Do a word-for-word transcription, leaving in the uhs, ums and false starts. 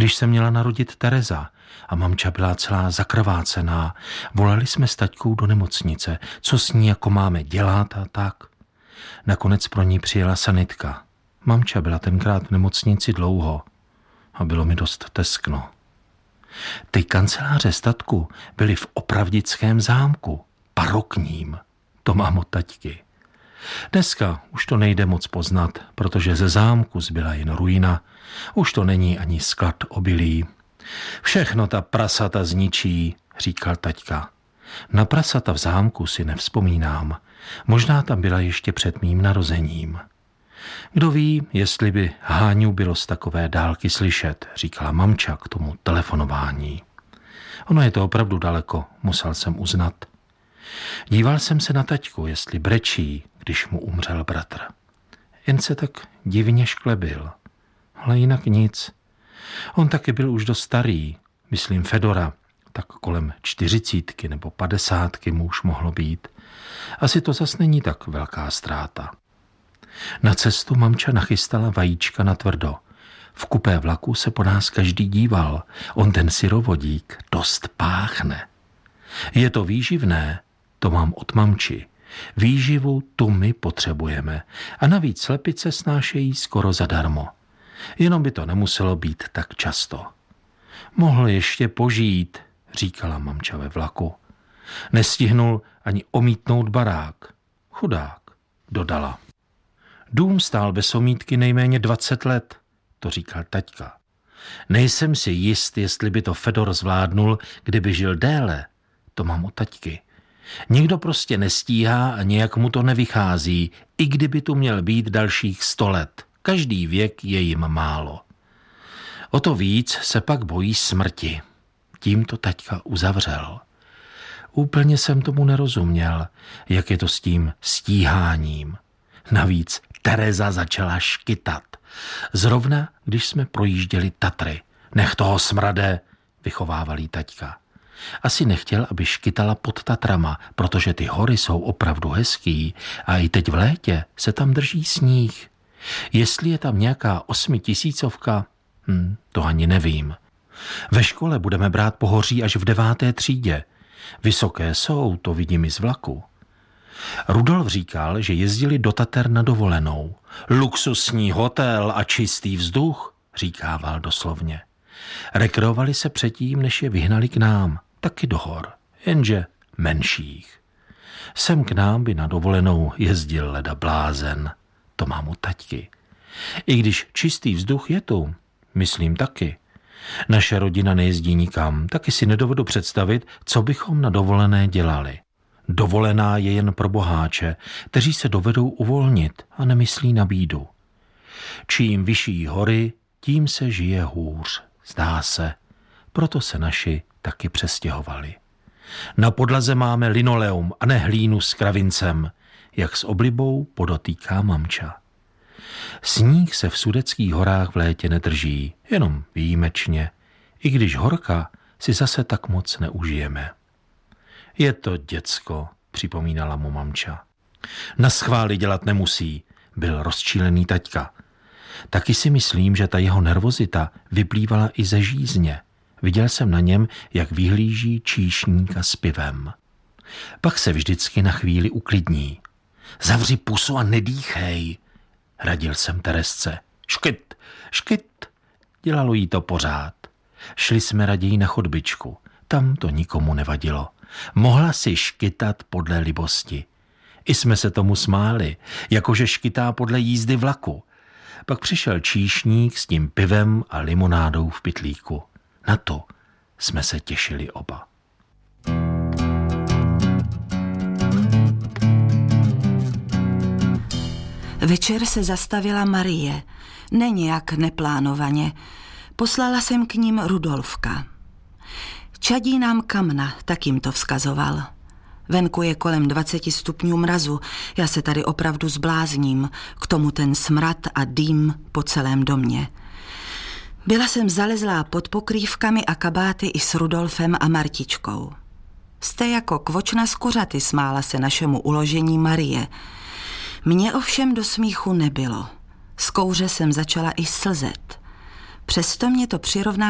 když se měla narodit Tereza a mamča byla celá zakrvácená. Volali jsme s taťkou do nemocnice, co s ní jako máme dělat a tak. Nakonec pro ní přijela sanitka. Mamča byla tenkrát v nemocnici dlouho a bylo mi dost teskno. Ty kanceláře statku byly v Opravdickém zámku, barokním. To mám od taťky. Dneska už to nejde moc poznat, protože ze zámku zbyla jen ruina. Už to není ani sklad obilí. Všechno ta prasata zničí, říkal taťka. Na prasata v zámku si nevzpomínám. Možná tam byla ještě před mým narozením. Kdo ví, jestli by Háňu bylo z takové dálky slyšet, říkala mamča k tomu telefonování. Ono je to opravdu daleko, musel jsem uznat. Díval jsem se na taťku, jestli brečí, když mu umřel bratr. Jen se tak divně šklebil, ale jinak nic. On taky byl už dost starý, myslím Fedora, tak kolem čtyřicítky nebo padesátky mu už mohlo být. Asi to zas není tak velká ztráta. Na cestu mamča nachystala vajíčka na tvrdo. V kupé vlaku se po nás každý díval. On ten syrovodík dost páchne. Je to výživné, to mám od mamči. Výživu tu my potřebujeme a navíc slepice snášejí skoro zadarmo. Jenom by to nemuselo být tak často. Mohl ještě požít, říkala mamča ve vlaku. Nestihnul ani omítnout barák. Chudák, dodala. Dům stál bez omítky nejméně dvacet let, to říkal taťka. Nejsem si jist, jestli by to Fedor zvládnul, kdyby žil déle. To mám od taťky. Někdo prostě nestíhá a nějak mu to nevychází, i kdyby tu měl být dalších sto let. Každý věk je jim málo. O to víc se pak bojí smrti. Tím to taťka uzavřel. Úplně jsem tomu nerozuměl, jak je to s tím stíháním. Navíc Tereza začala škytat. Zrovna, když jsme projížděli Tatry. Nech toho smrade, vychovával jí taťka. Asi nechtěl, aby škytala pod Tatrama, protože ty hory jsou opravdu hezký a i teď v létě se tam drží sníh. Jestli je tam nějaká osmitisícovka, hm, to ani nevím. Ve škole budeme brát pohoří až v deváté třídě. Vysoké jsou, to vidím i z vlaku. Rudolf říkal, že jezdili do Tater na dovolenou. Luxusní hotel a čistý vzduch, říkával doslovně. Rekreovali se předtím, než je vyhnali k nám, taky do hor, jenže menších. Sem k nám by na dovolenou jezdil leda blázen, to mám u taťky. I když čistý vzduch je tu, myslím taky. Naše rodina nejezdí nikam, taky si nedovedu představit, co bychom na dovolené dělali. Dovolená je jen pro boháče, kteří se dovedou uvolnit a nemyslí na bídu. Čím vyšší hory, tím se žije hůř, zdá se. Proto se naši taky přestěhovali. Na podlaze máme linoleum a ne hlínu s kravincem, jak s oblibou podotýká mamča. Sníh se v Sudeckých horách v létě nedrží, jenom výjimečně, i když horka si zase tak moc neužijeme. Je to děcko, připomínala mu mamča. Na schvály dělat nemusí, byl rozčílený taťka. Taky si myslím, že ta jeho nervozita vyplývala i ze žízně. Viděl jsem na něm, jak vyhlíží číšníka s pivem. Pak se vždycky na chvíli uklidní. Zavři pusu a nedýchej, radil jsem Terezce. Škyt, škyt, dělalo jí to pořád. Šli jsme raději na chodbičku, tam to nikomu nevadilo. Mohla si škytat podle libosti. I jsme se tomu smáli, jakože škytá podle jízdy vlaku. Pak přišel číšník s tím pivem a limonádou v pytlíku. Na to jsme se těšili oba. Večer se zastavila Marie. Ne nějak neplánovaně. Poslala jsem k ním Rudolfka. Čadí nám kamna, tak jim to vzkazoval. Venku je kolem dvaceti stupňů mrazu, já se tady opravdu zblázním, k tomu ten smrad a dým po celém domě. Byla jsem zalezlá pod pokrývkami a kabáty i s Rudolfem a Martičkou. Jste jako kvočna z kuřaty, smála se našemu uložení Marie. Mně ovšem do smíchu nebylo. Z kouře jsem začala i slzet. Přesto mě to přirovná